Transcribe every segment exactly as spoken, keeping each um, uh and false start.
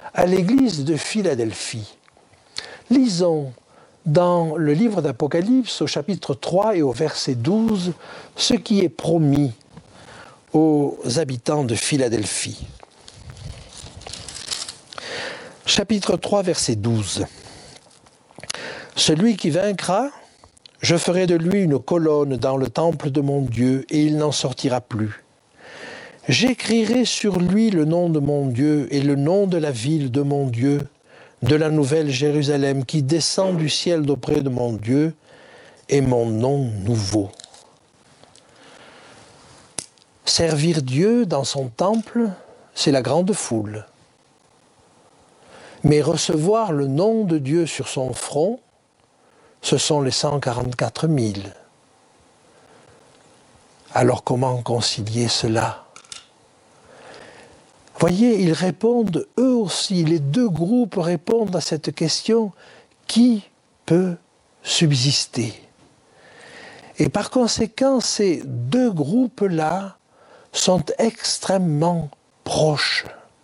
à l'église de Philadelphie. Lisons dans le livre d'Apocalypse, au chapitre trois et au verset douze, ce qui est promis aux habitants de Philadelphie. Chapitre trois, verset douze. « Celui qui vaincra, je ferai de lui une colonne dans le temple de mon Dieu, et il n'en sortira plus. J'écrirai sur lui le nom de mon Dieu et le nom de la ville de mon Dieu, de la nouvelle Jérusalem qui descend du ciel d'auprès de mon Dieu, et mon nom nouveau. » Servir Dieu dans son temple, c'est la grande foule. Mais recevoir le nom de Dieu sur son front, ce sont les cent quarante-quatre mille. Alors comment concilier cela ? Voyez, ils répondent, eux aussi, les deux groupes répondent à cette question, qui peut subsister ? Et par conséquent, ces deux groupes-là sont extrêmement proches.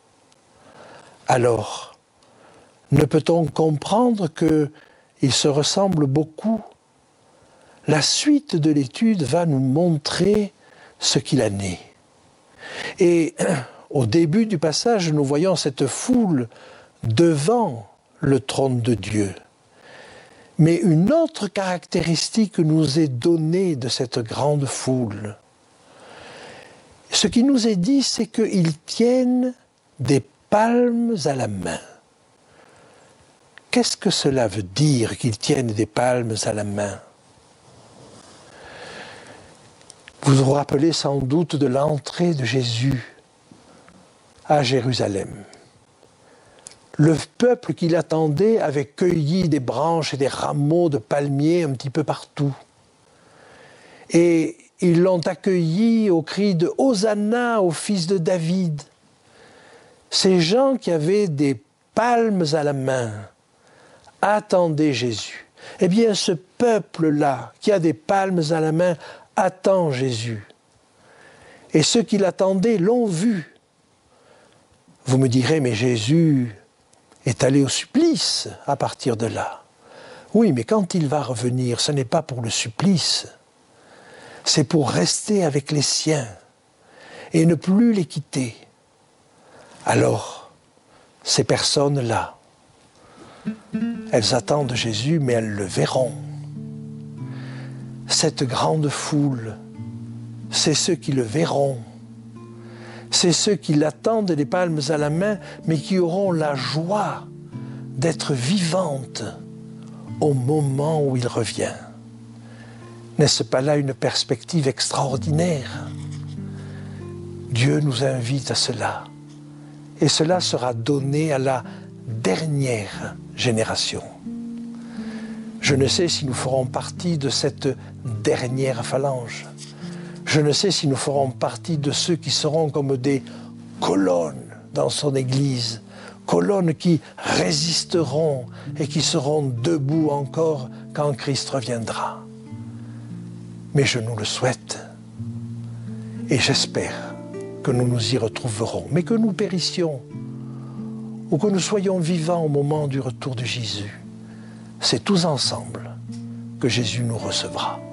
Alors, ne peut-on comprendre qu'ils se ressemblent beaucoup ? La suite de l'étude va nous montrer ce qu'il en est. Et au début du passage, nous voyons cette foule devant le trône de Dieu. Mais une autre caractéristique nous est donnée de cette grande foule. Ce qui nous est dit, c'est qu'ils tiennent des palmes à la main. Qu'est-ce que cela veut dire qu'ils tiennent des palmes à la main ? Vous vous rappelez sans doute de l'entrée de Jésus à Jérusalem. Le peuple qui l'attendait avait cueilli des branches et des rameaux de palmiers un petit peu partout. Et ils l'ont accueilli au cri de « Hosanna au fils de David ». Ces gens qui avaient des palmes à la main attendaient Jésus. Eh bien, ce peuple-là, qui a des palmes à la main, attend Jésus. Et ceux qui l'attendaient l'ont vu. Vous me direz, mais Jésus est allé au supplice à partir de là. Oui, mais quand il va revenir, ce n'est pas pour le supplice. C'est pour rester avec les siens et ne plus les quitter. Alors, ces personnes-là, elles attendent Jésus, mais elles le verront. Cette grande foule, c'est ceux qui le verront. C'est ceux qui l'attendent les palmes à la main, mais qui auront la joie d'être vivantes au moment où il revient. N'est-ce pas là une perspective extraordinaire ? Dieu nous invite à cela. Et cela sera donné à la dernière génération. Je ne sais si nous ferons partie de cette dernière phalange. Je ne sais si nous ferons partie de ceux qui seront comme des colonnes dans son Église, colonnes qui résisteront et qui seront debout encore quand Christ reviendra. Mais je nous le souhaite et j'espère que nous nous y retrouverons, mais que nous périssions ou que nous soyons vivants au moment du retour de Jésus. C'est tous ensemble que Jésus nous recevra.